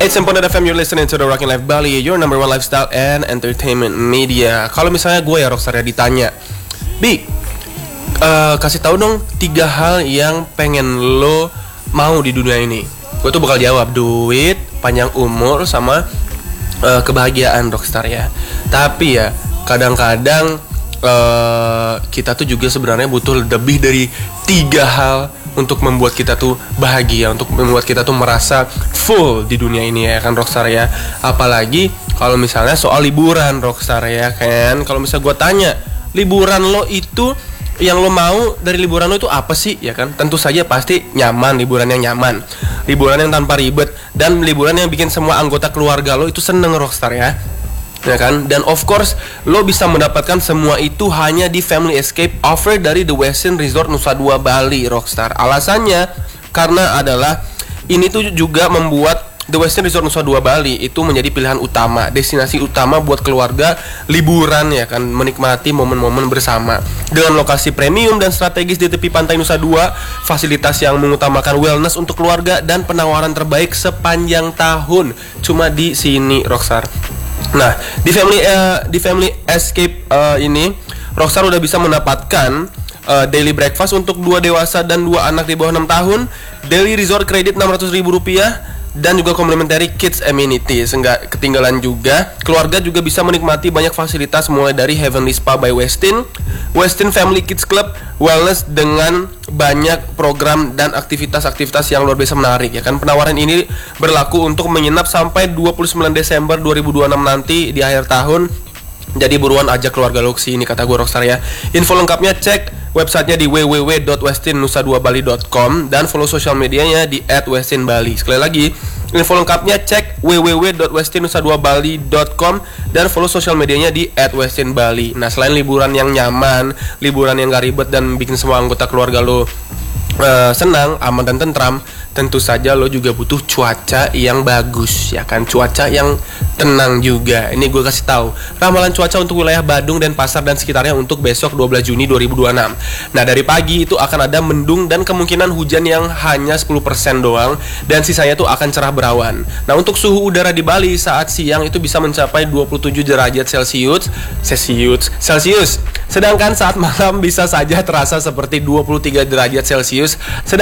It's Important FM, you're listening to the Rockin' Life Bali, your number one lifestyle and entertainment media. Kalau misalnya gue ya Rockstar ya ditanya, Bi, kasih tahu dong 3 hal yang pengen lo mau di dunia ini. Gue tuh bakal jawab duit, panjang umur, sama kebahagiaan Rockstar ya. Tapi ya kadang-kadang kita tuh juga sebenarnya butuh lebih dari 3 hal untuk membuat kita tuh bahagia, untuk membuat kita tuh merasa full di dunia ini ya kan Rockstar ya. Apalagi kalau misalnya soal liburan Rockstar ya kan. Kalau misalnya gue tanya, liburan lo itu, yang lo mau dari liburan lo itu apa sih ya kan? Tentu saja pasti nyaman, liburan yang nyaman, liburan yang tanpa ribet, dan liburan yang bikin semua anggota keluarga lo itu seneng Rockstar ya kan? Dan of course lo bisa mendapatkan semua itu hanya di Family Escape offer dari The Westin Resort Nusa Dua Bali Rockstar. Alasannya karena adalah ini tuh juga membuat The Westin Resort Nusa Dua Bali itu menjadi pilihan utama, destinasi utama buat keluarga liburan ya kan, menikmati momen-momen bersama. Dengan lokasi premium dan strategis di tepi pantai Nusa Dua, fasilitas yang mengutamakan wellness untuk keluarga, dan penawaran terbaik sepanjang tahun cuma di sini Rockstar. Nah, di Family Escape ini Rockstar udah bisa mendapatkan daily breakfast untuk 2 dewasa dan 2 anak di bawah 6 tahun, daily resort credit Rp600.000, dan juga complimentary kids amenities. Enggak ketinggalan juga, keluarga juga bisa menikmati banyak fasilitas mulai dari Heavenly Spa by Westin, Westin Family Kids Club, wellness dengan banyak program dan aktivitas-aktivitas yang luar biasa menarik ya kan. Penawaran ini berlaku untuk menginap sampai 29 Desember 2026 nanti di akhir tahun. Jadi buruan ajak keluarga lo kesini, kata gue Rockstar ya. Info lengkapnya cek websitenya di www.westinnusa2bali.com dan follow sosial medianya di @westinbali. Sekali lagi, info lengkapnya cek www.westinnusa2bali.com dan follow sosial medianya di @westinbali. Nah, selain liburan yang nyaman, liburan yang gak ribet dan bikin semua anggota keluarga lo senang, aman dan tentram, tentu saja lo juga butuh cuaca yang bagus ya kan, cuaca yang tenang juga. Ini gue kasih tahu ramalan cuaca untuk wilayah Badung dan Pasar dan sekitarnya untuk besok 12 Juni 2026. Nah, dari pagi itu akan ada mendung dan kemungkinan hujan yang hanya 10% doang, dan sisanya tuh akan cerah berawan. Nah, untuk suhu udara di Bali saat siang itu bisa mencapai 27 derajat Celcius. Sedangkan saat malam bisa saja terasa seperti 23 derajat Celcius.